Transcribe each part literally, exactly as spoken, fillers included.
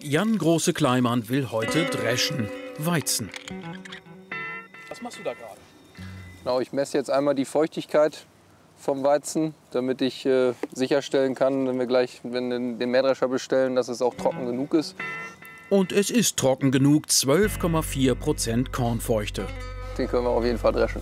Jan Große-Kleimann will heute dreschen. Weizen. Was machst du da gerade? Genau, ich messe jetzt einmal die Feuchtigkeit vom Weizen, damit ich äh, sicherstellen kann, wenn wir gleich wenn wir den Mähdrescher bestellen, dass es auch trocken genug ist. Und es ist trocken genug, zwölf Komma vier Prozent Kornfeuchte. Den können wir auf jeden Fall dreschen.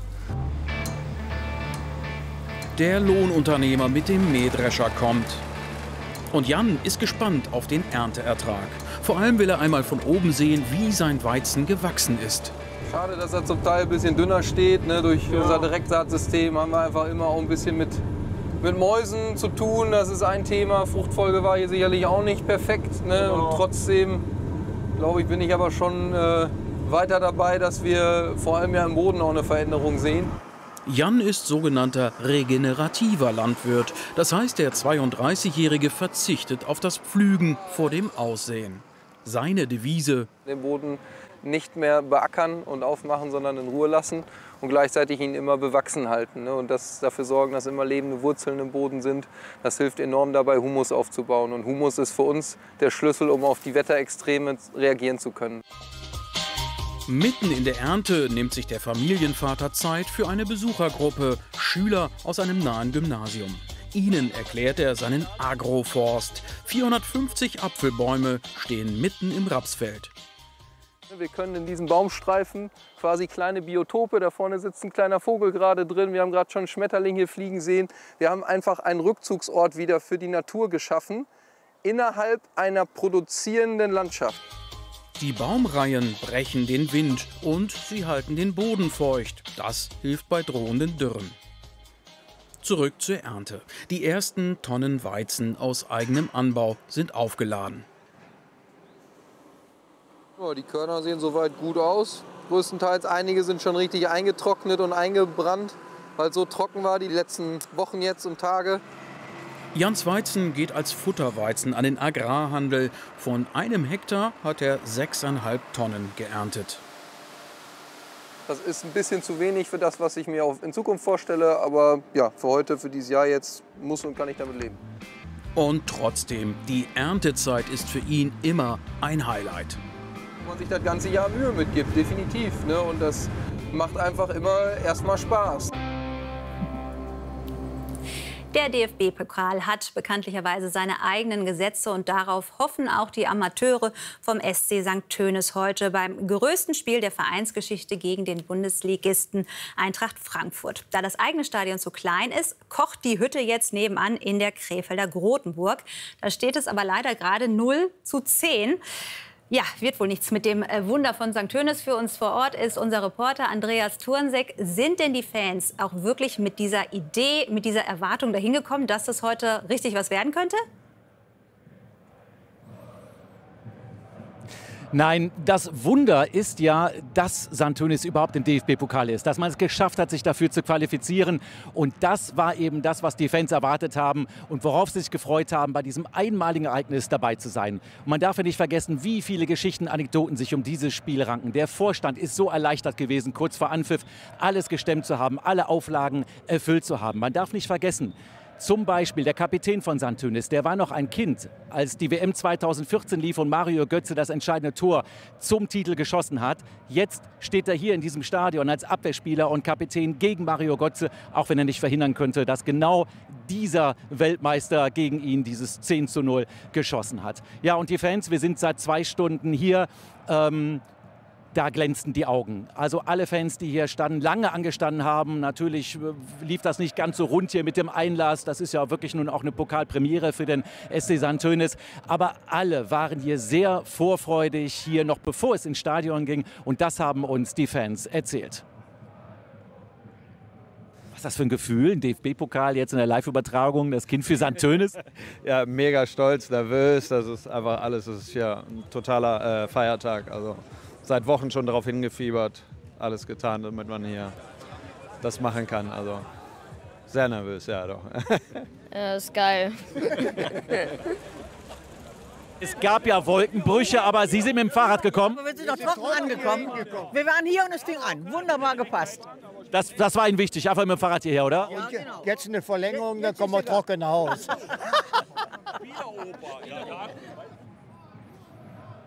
Der Lohnunternehmer mit dem Mähdrescher kommt. Und Jan ist gespannt auf den Ernteertrag. Vor allem will er einmal von oben sehen, wie sein Weizen gewachsen ist. Schade, dass er zum Teil ein bisschen dünner steht. Ne? Durch ja. unser Direktsaatsystem haben wir einfach immer auch ein bisschen mit, mit Mäusen zu tun. Das ist ein Thema. Fruchtfolge war hier sicherlich auch nicht perfekt. Ne? Genau. Und trotzdem, glaube ich, bin ich aber schon äh, weiter dabei, dass wir vor allem ja im Boden auch eine Veränderung sehen. Jan ist sogenannter regenerativer Landwirt. Das heißt, der zweiunddreißigjährige verzichtet auf das Pflügen vor dem Aussehen. Seine Devise: den Boden nicht mehr beackern und aufmachen, sondern in Ruhe lassen und gleichzeitig ihn immer bewachsen halten. Und das dafür sorgen, dass immer lebende Wurzeln im Boden sind. Das hilft enorm dabei, Humus aufzubauen. Und Humus ist für uns der Schlüssel, um auf die Wetterextreme reagieren zu können. Mitten in der Ernte nimmt sich der Familienvater Zeit für eine Besuchergruppe, Schüler aus einem nahen Gymnasium. Ihnen erklärt er seinen Agroforst. vierhundertfünfzig Apfelbäume stehen mitten im Rapsfeld. Wir können in diesen Baumstreifen quasi kleine Biotope, da vorne sitzt ein kleiner Vogel gerade drin, wir haben gerade schon einen Schmetterling hier fliegen sehen. Wir haben einfach einen Rückzugsort wieder für die Natur geschaffen, innerhalb einer produzierenden Landschaft. Die Baumreihen brechen den Wind und sie halten den Boden feucht. Das hilft bei drohenden Dürren. Zurück zur Ernte. Die ersten Tonnen Weizen aus eigenem Anbau sind aufgeladen. Die Körner sehen soweit gut aus. Größtenteils einige sind schon richtig eingetrocknet und eingebrannt, weil es so trocken war die letzten Wochen jetzt und Tage. Jans Weizen geht als Futterweizen an den Agrarhandel. Von einem Hektar hat er sechseinhalb Tonnen geerntet. Das ist ein bisschen zu wenig für das, was ich mir auch in Zukunft vorstelle. Aber ja, für heute, für dieses Jahr jetzt muss und kann ich damit leben. Und trotzdem, die Erntezeit ist für ihn immer ein Highlight. Wenn man sich das ganze Jahr Mühe mitgibt, definitiv. Ne? Und das macht einfach immer erstmal Spaß. Der D F B-Pokal hat bekanntlicherweise seine eigenen Gesetze und darauf hoffen auch die Amateure vom S C Sankt Tönis heute beim größten Spiel der Vereinsgeschichte gegen den Bundesligisten Eintracht Frankfurt. Da das eigene Stadion zu klein ist, kocht die Hütte jetzt nebenan in der Krefelder Grotenburg. Da steht es aber leider gerade null zu zehn. Ja, wird wohl nichts mit dem Wunder von Sankt Tönis. Für uns vor Ort ist unser Reporter Andreas Thurnsek. Sind denn die Fans auch wirklich mit dieser Idee, mit dieser Erwartung dahin gekommen, dass das heute richtig was werden könnte? Nein, das Wunder ist ja, dass Sankt Tönis überhaupt im D F B-Pokal ist. Dass man es geschafft hat, sich dafür zu qualifizieren. Und das war eben das, was die Fans erwartet haben und worauf sie sich gefreut haben, bei diesem einmaligen Ereignis dabei zu sein. Und man darf ja nicht vergessen, wie viele Geschichten, Anekdoten sich um dieses Spiel ranken. Der Vorstand ist so erleichtert gewesen, kurz vor Anpfiff alles gestemmt zu haben, alle Auflagen erfüllt zu haben. Man darf nicht vergessen, zum Beispiel der Kapitän von Sankt Tönis, der war noch ein Kind, als die W M zweitausendvierzehn lief und Mario Götze das entscheidende Tor zum Titel geschossen hat. Jetzt steht er hier in diesem Stadion als Abwehrspieler und Kapitän gegen Mario Götze, auch wenn er nicht verhindern könnte, dass genau dieser Weltmeister gegen ihn dieses zehn zu null geschossen hat. Ja, und die Fans, wir sind seit zwei Stunden hier. Ähm, Da glänzten die Augen. Also alle Fans, die hier standen, lange angestanden haben. Natürlich lief das nicht ganz so rund hier mit dem Einlass. Das ist ja wirklich nun auch eine Pokalpremiere für den S C Sankt Tönis. Aber alle waren hier sehr vorfreudig, hier noch bevor es ins Stadion ging. Und das haben uns die Fans erzählt. Was ist das für ein Gefühl? Ein D F B-Pokal jetzt in der Live-Übertragung, das Kind für Sankt Tönis? Ja, mega stolz, nervös. Das ist einfach alles. Das ist ja ein totaler äh, Feiertag. Also seit Wochen schon darauf hingefiebert, alles getan, damit man hier das machen kann. Also sehr nervös, ja doch. Ja, ist geil. Es gab ja Wolkenbrüche, aber Sie sind mit dem Fahrrad gekommen. Wir sind doch trocken angekommen. Wir waren hier und es fing an. Wunderbar gepasst. Das, das war Ihnen wichtig, einfach mit dem Fahrrad hierher, oder? Ja, genau. Jetzt eine Verlängerung, dann kommen wir trocken nach Hause.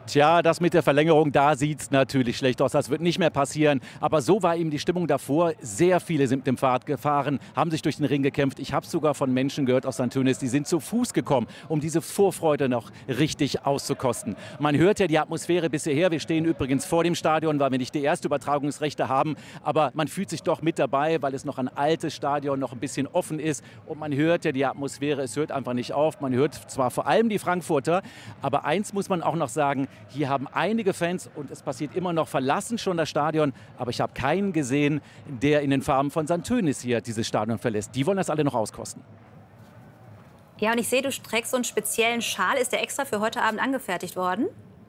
Tja, das mit der Verlängerung, da sieht es natürlich schlecht aus. Das wird nicht mehr passieren. Aber so war eben die Stimmung davor. Sehr viele sind mit dem Fahrrad gefahren, haben sich durch den Ring gekämpft. Ich habe sogar von Menschen gehört aus Sankt Tönis, die sind zu Fuß gekommen, um diese Vorfreude noch richtig auszukosten. Man hört ja die Atmosphäre bis hierher. Wir stehen übrigens vor dem Stadion, weil wir nicht die erste Übertragungsrechte haben. Aber man fühlt sich doch mit dabei, weil es noch ein altes Stadion noch ein bisschen offen ist. Und man hört ja die Atmosphäre, es hört einfach nicht auf. Man hört zwar vor allem die Frankfurter, aber eins muss man auch noch sagen, hier haben einige Fans, und es passiert immer noch, verlassen schon das Stadion. Aber ich habe keinen gesehen, der in den Farben von Sankt Tönis hier dieses Stadion verlässt. Die wollen das alle noch auskosten. Ja, und ich sehe, du trägst so einen speziellen Schal. Ist der extra für heute Abend angefertigt worden?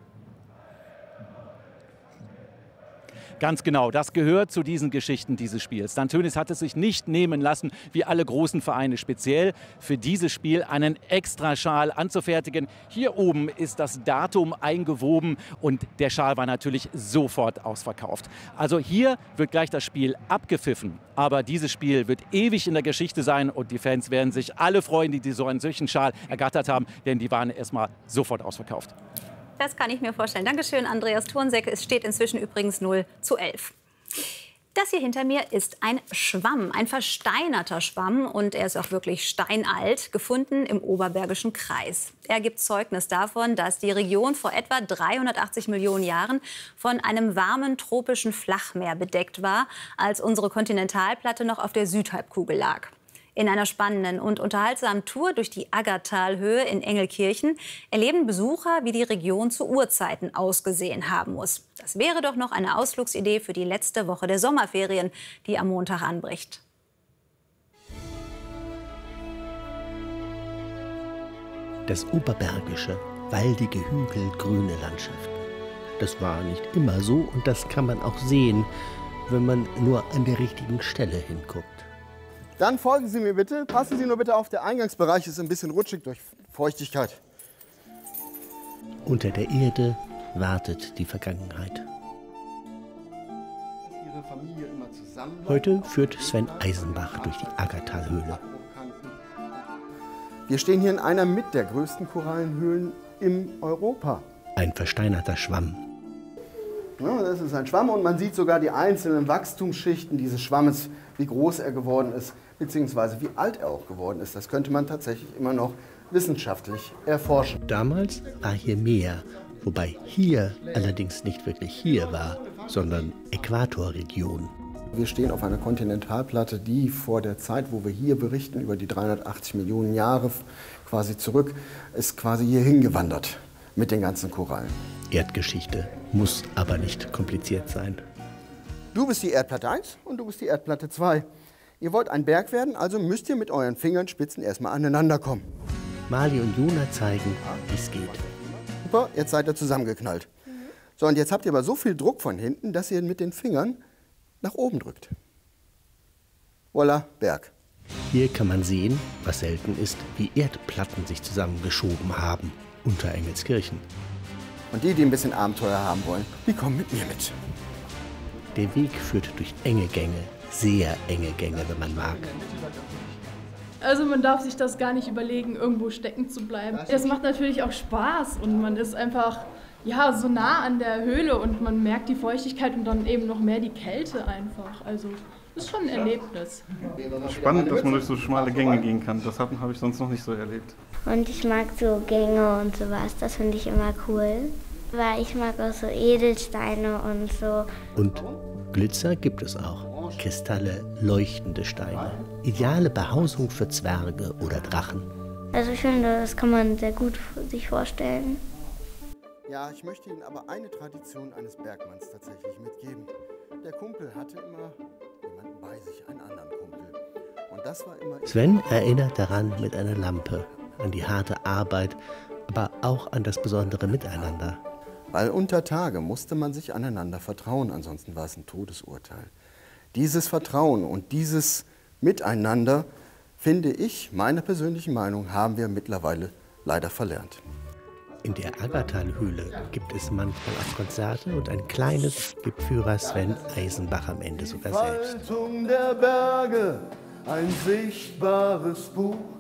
Ganz genau, das gehört zu diesen Geschichten dieses Spiels. Sankt Tönis hat es sich nicht nehmen lassen, wie alle großen Vereine, speziell für dieses Spiel einen Extraschal anzufertigen. Hier oben ist das Datum eingewoben und der Schal war natürlich sofort ausverkauft. Also hier wird gleich das Spiel abgepfiffen, aber dieses Spiel wird ewig in der Geschichte sein und die Fans werden sich alle freuen, die so einen solchen Schal ergattert haben, denn die waren erstmal sofort ausverkauft. Das kann ich mir vorstellen. Dankeschön, Andreas Thurnsek. Es steht inzwischen übrigens null zu elf. Das hier hinter mir ist ein Schwamm, ein versteinerter Schwamm. Und er ist auch wirklich steinalt, gefunden im Oberbergischen Kreis. Er gibt Zeugnis davon, dass die Region vor etwa dreihundertachtzig Millionen Jahren von einem warmen tropischen Flachmeer bedeckt war, als unsere Kontinentalplatte noch auf der Südhalbkugel lag. In einer spannenden und unterhaltsamen Tour durch die Aggertalhöhe in Engelkirchen erleben Besucher, wie die Region zu Urzeiten ausgesehen haben muss. Das wäre doch noch eine Ausflugsidee für die letzte Woche der Sommerferien, die am Montag anbricht. Das Oberbergische, waldige Hügel, grüne Landschaften. Das war nicht immer so und das kann man auch sehen, wenn man nur an der richtigen Stelle hinguckt. Dann folgen Sie mir bitte. Passen Sie nur bitte auf, der Eingangsbereich ist ein bisschen rutschig durch Feuchtigkeit. Unter der Erde wartet die Vergangenheit. Heute führt Sven Eisenbach durch die Aggertalhöhle. Wir stehen hier in einer mit der größten Korallenhöhlen in Europa. Ein versteinerter Schwamm. Ja, das ist ein Schwamm und man sieht sogar die einzelnen Wachstumsschichten dieses Schwammes, wie groß er geworden ist, beziehungsweise wie alt er auch geworden ist. Das könnte man tatsächlich immer noch wissenschaftlich erforschen. Damals war hier Meer, wobei hier allerdings nicht wirklich hier war, sondern Äquatorregion. Wir stehen auf einer Kontinentalplatte, die vor der Zeit, wo wir hier berichten, über die dreihundertachtzig Millionen Jahre quasi zurück, ist quasi hier hingewandert mit den ganzen Korallen. Erdgeschichte muss aber nicht kompliziert sein. Du bist die Erdplatte eins und du bist die Erdplatte zwei. Ihr wollt ein Berg werden, also müsst ihr mit euren Fingerspitzen erstmal aneinander kommen. Mali und Jona zeigen, wie es geht. Super, jetzt seid ihr zusammengeknallt. So, und jetzt habt ihr aber so viel Druck von hinten, dass ihr mit den Fingern nach oben drückt. Voila, Berg. Hier kann man sehen, was selten ist, wie Erdplatten sich zusammengeschoben haben unter Engelskirchen. Und die, die ein bisschen Abenteuer haben wollen, die kommen mit mir mit. Der Weg führt durch enge Gänge, sehr enge Gänge, wenn man mag. Also man darf sich das gar nicht überlegen, irgendwo stecken zu bleiben. Es macht natürlich auch Spaß und man ist einfach ja, so nah an der Höhle und man merkt die Feuchtigkeit und dann eben noch mehr die Kälte einfach. Also das ist schon ein Erlebnis. Spannend, dass man durch so schmale Gänge gehen kann. Das habe ich sonst noch nicht so erlebt. Und ich mag so Gänge und sowas, das finde ich immer cool. Weil ich mag auch so Edelsteine und so. Und Glitzer gibt es auch. Kristalle, leuchtende Steine. Ideale Behausung für Zwerge oder Drachen. Also ich finde, das kann man sehr gut sich vorstellen. Ja, ich möchte Ihnen aber eine Tradition eines Bergmanns tatsächlich mitgeben. Der Kumpel hatte immer jemanden bei sich, einen anderen Kumpel. Und das war immer Sven erinnert daran mit einer Lampe, an die harte Arbeit, aber auch an das besondere Miteinander. Weil unter Tage musste man sich aneinander vertrauen, ansonsten war es ein Todesurteil. Dieses Vertrauen und dieses Miteinander, finde ich, meine persönliche Meinung, haben wir mittlerweile leider verlernt. In der Aggertalhöhle gibt es manchmal auch Konzerte und ein kleines gibt Führer Sven Eisenbach am Ende sogar selbst. Faltung der Berge, ein sichtbares Buch.